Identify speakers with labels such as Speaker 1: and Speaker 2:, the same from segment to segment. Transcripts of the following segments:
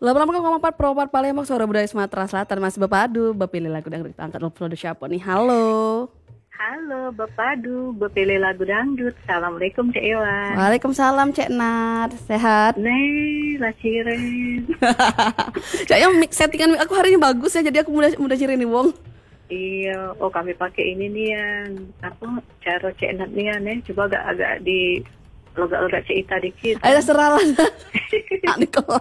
Speaker 1: Lama-lama kan ngomong Propat Palembang suara budaya Sumatera Selatan masih berpadu, bepilih lagu dangdut angkat telepon do siapa nih? Halo.
Speaker 2: Halo, Bepadu, bepilih lagu dangdut. Assalamualaikum, Cek Iwan.
Speaker 1: Waalaikumsalam Cek Nat, sehat?
Speaker 2: Nih, laciren.
Speaker 1: Kayaknya settingan mic aku hari ini bagus ya, jadi aku mudah cirin nih Wong.
Speaker 2: Iya, oh kami pakai ini nih yang apa? Cara Cek Nat nih ya, nih. Coba agak di logak-logak Cek Ita dikit.
Speaker 1: Ada seralan. Nikol.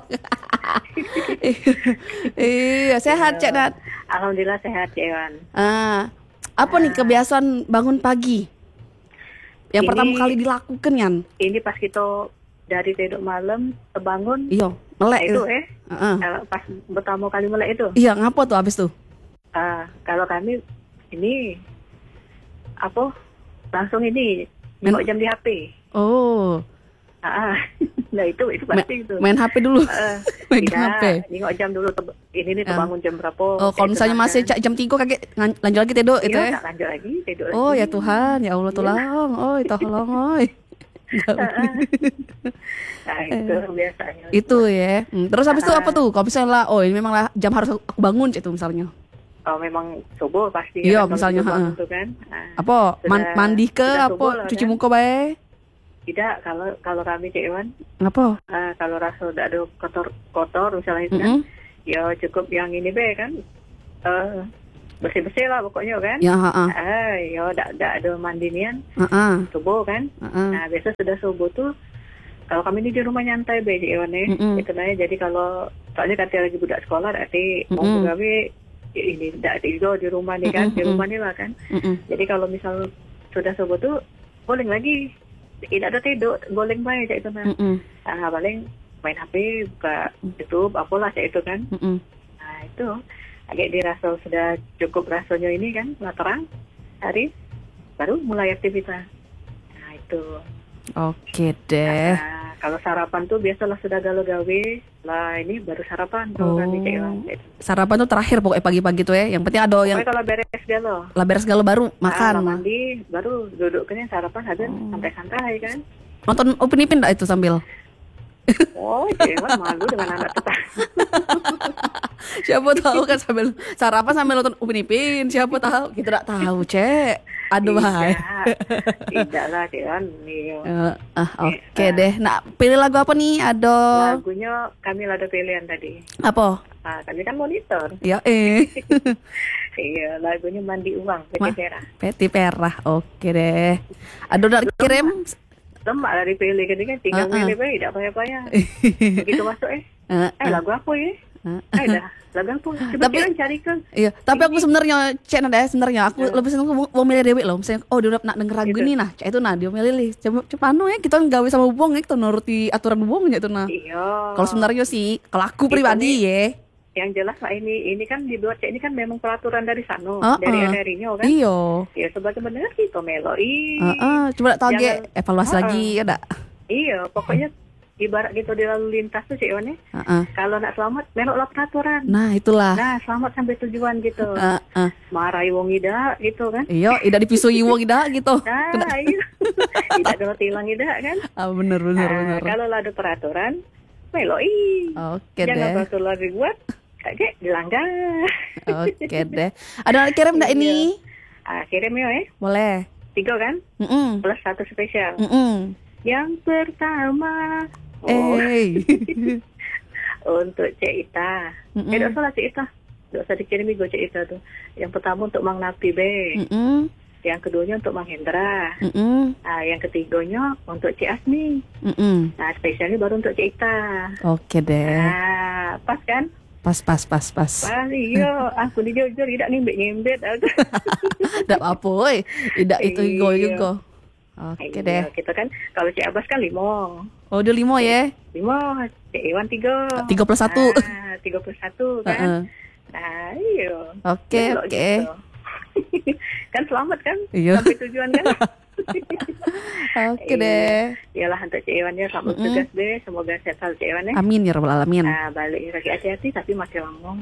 Speaker 1: Iya, sehat Cek Nat.
Speaker 2: Alhamdulillah sehat, Cek Iwan.
Speaker 1: Apa nih kebiasaan bangun pagi yang pertama kali dilakukan Yan?
Speaker 2: Ini pas kita dari tidur malam terbangun.
Speaker 1: Iya, melek
Speaker 2: itu pas pertama kali melek itu.
Speaker 1: Iya, ngapa tuh abis tuh?
Speaker 2: Kalau kami ini apa? Langsung ini nengok jam di HP.
Speaker 1: Oh.
Speaker 2: Nah itu pasti itu.
Speaker 1: Main HP dulu.
Speaker 2: Tidak, nengok jam dulu. Ini nih terbangun jam berapa?
Speaker 1: Oh, kalau misalnya masih jam 3 kaget lanjut lagi tidur itu ya?
Speaker 2: Lanjut lagi tidur.
Speaker 1: Oh ya Tuhan, ya Allah tolong. Oh, tolong, oi.
Speaker 2: Nah itu biasanya.
Speaker 1: Itu ya. Terus habis itu apa tuh? Kalau misalnya ini memang lah jam harus aku bangun itu misalnya.
Speaker 2: Oh memang subuh pasti.
Speaker 1: Iya misalnya.
Speaker 2: Itu kan.
Speaker 1: Apa? Mandi ke apa? Cuci muka bae?
Speaker 2: Tidak, kalau kami Cek Iwan.
Speaker 1: Apa?
Speaker 2: Kalau rasa udah ada kotor misalnya itu kan, ya cukup yang ini be kan, bersih lah pokoknya kan.
Speaker 1: Ya,
Speaker 2: ya udah ada mandian, subuh kan. Nah biasa sudah subuh tuh, kalau kami ini di rumah nyantai be Cek Iwan ya, itu nanya. Jadi kalau soalnya kata lagi budak sekolah, berarti mau gawe ini tidak tidur di rumah nih kan, di rumah nih lah kan. Jadi kalau misal sudah subuh tuh, boleh lagi. Tidak ada tidur, boleh main cak itu kan. Paling main HP, buka YouTube, apalah cak itu kan. Nah itu agak dirasa sudah cukup rasanya ini kan, lah terang hari baru mulai aktivitas. Nah itu.
Speaker 1: Oke deh.
Speaker 2: Kalau sarapan tuh biasalah sudah gawe lah, ini baru sarapan kalau kami cak Iwan.
Speaker 1: Sarapan tuh terakhir pokoknya pagi-pagi tuh ya. Yang penting ada yang
Speaker 2: kalau beres galo.
Speaker 1: Lah beres galo baru makan.
Speaker 2: Mandi baru duduknya sarapan habis santai-santai kan.
Speaker 1: Nonton Upin Ipin enggak itu sambil?
Speaker 2: Oh, Iwan malu dengan anak tetangga.
Speaker 1: Siapa tahu kan sambil sarapan sambil nonton Upin Ipin, siapa tahu kita enggak tahu, Cek. Aduh bahaya.
Speaker 2: Tidak lah, Iwan.
Speaker 1: Oke deh. Nah, pilih lagu apa nih? Ada
Speaker 2: lagunya kami ada pilihan tadi.
Speaker 1: Apa?
Speaker 2: Kami kan monitor.
Speaker 1: Ya
Speaker 2: Iya, lagunya Mandi Uang Peti Perah.
Speaker 1: Peti Perah. Oke deh. Ada udah kirim?
Speaker 2: Lemak dari pilih kan tinggal pilih bae tidak payah-payah. Begitu masuk lagu apa ya? Dah, lagu apa? Coba kita carikan.
Speaker 1: Iya, tapi aku sebenarnya Cek Nada sebenarnya aku lebih seneng mau milih Dewi loh. Misalnya dia nak denger lagu ini nah, Cek itu nah dia milih. Coba ya kita gawe sama Wong ya, kita nuruti aturan Wong ya itu nah.
Speaker 2: Iya.
Speaker 1: Kalau sebenarnya sih kalau aku pribadi ya.
Speaker 2: Yang jelas lah ini kan dibuat Cek ini kan memang peraturan dari sana, dari NRI-nya kan.
Speaker 1: Iya. Ya
Speaker 2: sebagai benar kita meloi.
Speaker 1: Coba tage evaluasi lagi ya dak.
Speaker 2: Iya, pokoknya ibarat gitu di lalu lintas tuh Cek Iwan ya. Kalau nak selamat meloklah peraturan.
Speaker 1: Nah, itulah.
Speaker 2: Nah, selamat sampai tujuan gitu. Marahi wong ida gitu kan.
Speaker 1: Iya, ida dipisui wong ida gitu.
Speaker 2: Nah, iya. Tidak ada tilang ida kan.
Speaker 1: Bener.
Speaker 2: Kalau ada peraturan meloi.
Speaker 1: Oke
Speaker 2: deh. Jangan peraturan dibuat kayak dilanggar.
Speaker 1: Oke deh. Ada kirim enggak ini?
Speaker 2: Kirim ya.
Speaker 1: Boleh.
Speaker 2: 3 kan? Plus 1 spesial. Yang pertama untuk Cek Ita. Tidak salah Cek Ita. Tidak usah dikirim gue Cek Ita tuh. Yang pertama untuk Mang Napi B. Yang keduanya untuk Mang Hendra. Yang ketiganya untuk Cik Asmi. Nah spesialnya baru untuk Cek Ita.
Speaker 1: Oke deh.
Speaker 2: Pas kan?
Speaker 1: Pas.
Speaker 2: Iya, aku jujur tidak ngimbit aku.
Speaker 1: Tidak apa, tidak itu juga. Oke deh.
Speaker 2: Kita kan kalau Cik Abbas kan 5.
Speaker 1: Oh, dia 5 ya?
Speaker 2: 5, Cik Iwan 3.
Speaker 1: 3 plus 1.
Speaker 2: 3 plus 1 kan. Nah, iya.
Speaker 1: Oke.
Speaker 2: Kan selamat kan?
Speaker 1: Iya.
Speaker 2: Sampai tujuan kan?
Speaker 1: Oke deh.
Speaker 2: Iyalah untuk Cik Iwan ya, selamat tugas deh. Semoga sehat selalu Cik Iwan ya.
Speaker 1: Amin ya rabbal alamin.
Speaker 2: Balik lagi hati-hati tapi masih lama.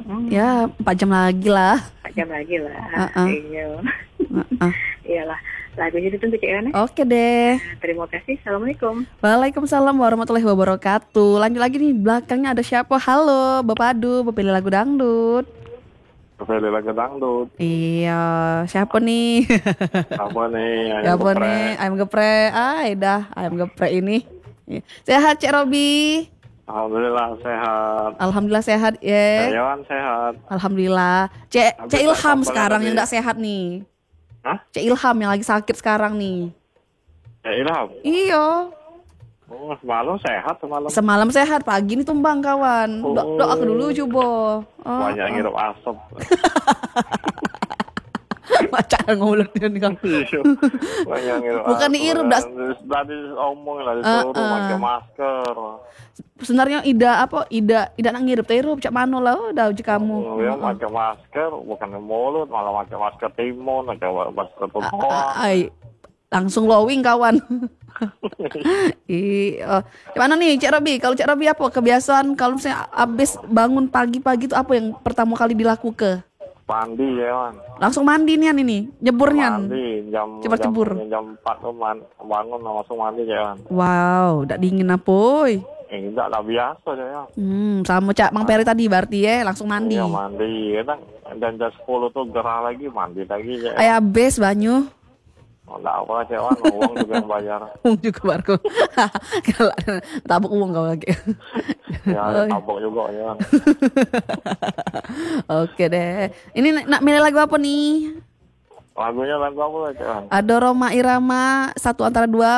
Speaker 1: Ya 4 jam lagi lah.
Speaker 2: 4 jam lagi lah. Iya. Iyalah. Lagunya ditunggu Cik Wan.
Speaker 1: Oke deh.
Speaker 2: Terima kasih. Assalamualaikum.
Speaker 1: Waalaikumsalam warahmatullahi wabarakatuh. Lanjut lagi nih, belakangnya ada siapa? Halo, Bapak Adu, pilih lagu dangdut.
Speaker 3: Pilih lagu dangdut.
Speaker 1: Iya, siapa nih?
Speaker 3: Apa nih?
Speaker 1: Siapa nih? Ayam geprek. Ayam geprek ini. Sehat Cek Robi?
Speaker 3: Alhamdulillah sehat.
Speaker 1: Alhamdulillah sehat ya.
Speaker 3: Yawan sehat.
Speaker 1: Alhamdulillah. Cek Ilham sekarang yang enggak sehat nih.
Speaker 3: Hah?
Speaker 1: Cek Ilham yang lagi sakit sekarang nih.
Speaker 3: Cek Ilham?
Speaker 1: Iya.
Speaker 3: Oh, semalam sehat semalam.
Speaker 1: Semalam sehat, pagi ini tumbang kawan. Doa aku dulu coba.
Speaker 3: Banyak ngirup asap.
Speaker 1: Macam ngulut dia nih kan.
Speaker 3: Banyak ngirup asap.
Speaker 1: Bukan diirup,
Speaker 3: tadi omong lah disuruh pakai masker.
Speaker 1: Sebenarnya Ida nak ngirup tirup cak mano lah udah uji kamu.
Speaker 3: Ya pakai masker, bukan mulut malah pakai masker timun, pakai masker tutup.
Speaker 1: Langsung glowing kawan. Gimana nih Cak Robi? Kalau Cak Robi apa kebiasaan kalau misalnya abis bangun pagi-pagi itu apa yang pertama kali dilakukan?
Speaker 3: Mandi ya man.
Speaker 1: Langsung mandi nih ini, nyeburnya.
Speaker 3: Mandi
Speaker 1: Cepat cebur.
Speaker 3: Jam 4 tuh bangun langsung mandi ya man.
Speaker 1: Wow, udah dingin apa?
Speaker 3: Enggak lah biasa ya.
Speaker 1: Sama Cak Mang Peri tadi berarti ya langsung mandi.
Speaker 3: Iya mandi, dan jam 10 tuh gerah lagi mandi lagi ya.
Speaker 1: Ayah abis banyu.
Speaker 3: Oh, enggak apa cewan, uang juga yang bayar.
Speaker 1: Uang juga Barko. Kalau tabuk uang kau lagi.
Speaker 3: Ya, tabuk juga ya.
Speaker 1: Oke deh. Ini nak milih lagu apa nih?
Speaker 3: Lagunya lagu apa cewan?
Speaker 1: Ada Roma Irama, satu antara dua.